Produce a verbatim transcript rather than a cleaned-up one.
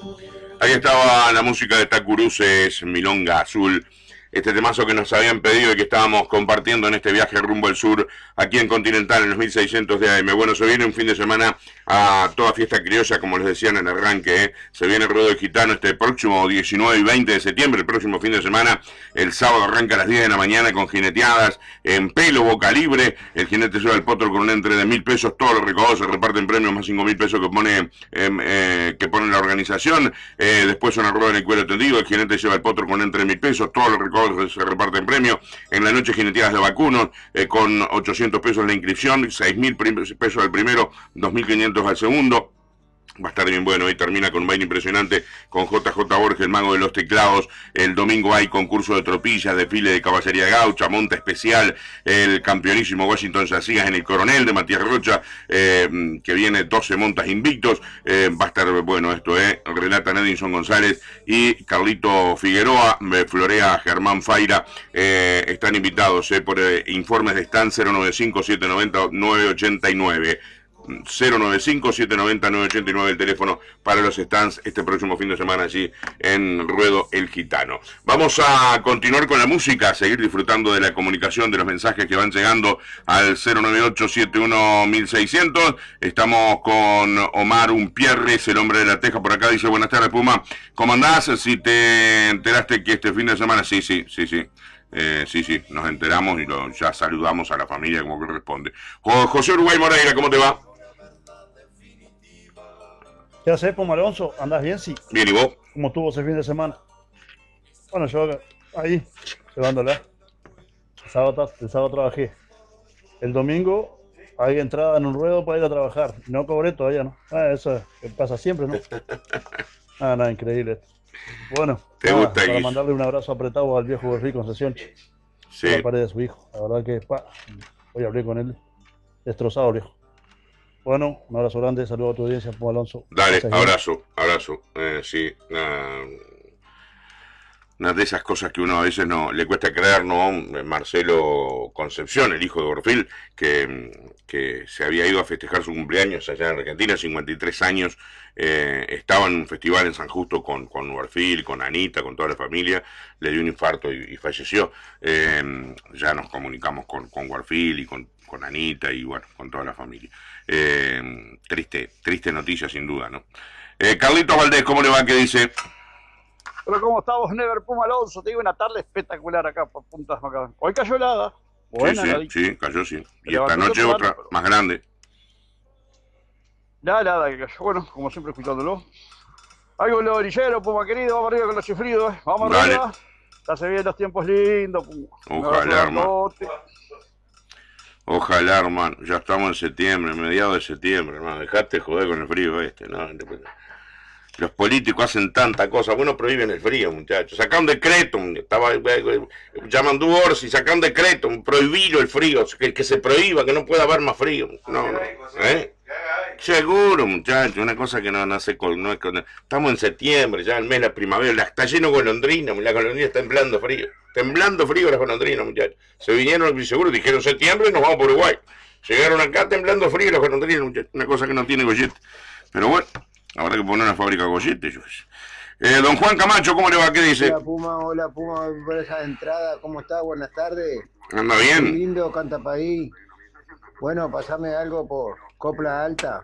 Ahí estaba la música de Tacuruces, Milonga Azul. Este temazo que nos habían pedido y que estábamos compartiendo en este viaje rumbo al sur, aquí en Continental, en los mil seiscientos de A M. Bueno, se viene un fin de semana a toda fiesta criolla, como les decían en el arranque, ¿eh? Se viene el Ruedo del Gitano este próximo diecinueve y veinte de septiembre, el próximo fin de semana. El sábado arranca a las diez de la mañana con jineteadas en pelo, boca libre. El jinete lleva el potro con un entre de mil pesos. Todos los recaudados se reparten premios más cinco mil pesos que pone, eh, eh, que pone la organización. Eh, después una rueda en el cuero tendido. El jinete lleva el potro con un entre de mil pesos. Todos los recaudados se reparten premios. En la noche jineteadas de vacunos, eh, con ochocientos pesos la inscripción, seis mil pesos al primero, dos mil quinientos al segundo. Va a estar bien bueno, y termina con un baile impresionante con J J Borges, el mago de los teclados. El domingo hay concurso de tropillas, desfile de caballería gaucha, monta especial, el campeonísimo Washington Sacías en el Coronel de Matías Rocha, eh, que viene doce montas invictos. Eh, va a estar bueno esto, eh. Relata Nedinson González y Carlito Figueroa, eh, florea Germán Faira. Eh, están invitados, eh, por eh, informes de stand cero noventa y cinco, siete noventa, nueve ochenta y nueve. cero noventa y cinco, siete noventa, nueve ochenta y nueve el teléfono para los stands este próximo fin de semana allí en Ruedo el Gitano. Vamos a continuar con la música, a seguir disfrutando de la comunicación, de los mensajes que van llegando al cero noventa y ocho, setenta y uno, mil seiscientos. Estamos con Omar Umpierres, el hombre de la teja, por acá. Dice: buenas tardes, Puma, ¿cómo andás? Si te enteraste que este fin de semana, sí, sí, sí, sí. Eh, sí, sí, nos enteramos y lo, ya saludamos a la familia como corresponde. Jo, José Uruguay Moreira, ¿cómo te va? ¿Qué haces, Puma Alonso? ¿Andás bien? Sí. Bien, ¿y vos? ¿Cómo estuvo ese fin de semana? Bueno, yo ahí, llevándola. El sábado, el sábado trabajé. El domingo hay entrada en un ruedo para ir a trabajar. No cobré todavía, ¿no? Ah, eso pasa siempre, ¿no? Ah, nada, increíble. Bueno, ¿te nada, gusta, para Guille? mandarle un abrazo apretado al viejo Berrí Concesión. Sí. La pared de su hijo. La verdad que, pa, hoy hablé con él. Destrozado, viejo. Bueno, un abrazo grande, saludo a tu audiencia, Puma Alonso. Dale, Gracias, abrazo, abrazo. Eh, sí, una, una de esas cosas que uno a veces no le cuesta creer, ¿no? Marcelo Concepción, el hijo de Borfil, que, que se había ido a festejar su cumpleaños allá en Argentina, cincuenta y tres años, eh, estaba en un festival en San Justo con, con Borfil, con Anita, con toda la familia, le dio un infarto y, y falleció. Eh, ya nos comunicamos con, con Borfil y con, con Anita y bueno, con toda la familia. Eh, triste, triste noticia sin duda, ¿no? Eh, Carlitos Valdés, ¿cómo le va? ¿Qué dice? Pero ¿cómo estamos, Never Puma Alonso? Te digo, una tarde espectacular acá por Puntas Macabras. Hoy cayó helada. Buena sí, sí, heladita. sí, cayó, sí. Y Levantó esta noche temprano, otra, pero... más grande. La helada que cayó. Bueno, como siempre, escuchándolo. Algo lo orillero, Puma querido. Vamos arriba con los chifridos, ¿eh? Vamos Dale. arriba. Ya se vienen los tiempos lindos, Puma. Ojalá, hermano. Ojalá, hermano. Ya estamos en septiembre, mediados de septiembre, hermano. Dejate joder con el frío este, ¿no? Los políticos hacen tanta cosa. Bueno, prohíben el frío, muchachos. Saca un decreto. Estaba llaman Orsi, saca un decreto, prohibirlo el frío, que, que se prohíba, que no pueda haber más frío. No, no. ¿Eh? Seguro, muchachos, una cosa que no, no se... No, estamos en septiembre, ya el mes de la primavera, está lleno de golondrinas, la golondrina está temblando frío, temblando frío las golondrinas, muchachos. Se vinieron, seguro, dijeron septiembre y nos vamos por Uruguay. Llegaron acá temblando frío las golondrinas, muchachos, una cosa que no tiene gollete. Pero bueno, habrá que poner una fábrica de golletes. Eh, don Juan Camacho, ¿cómo le va? ¿Qué dice? Hola Puma, hola Puma, por esa entrada, ¿cómo está? Buenas tardes. ¿Anda bien? Qué lindo, canta país. Bueno, pasame algo por Copla Alta.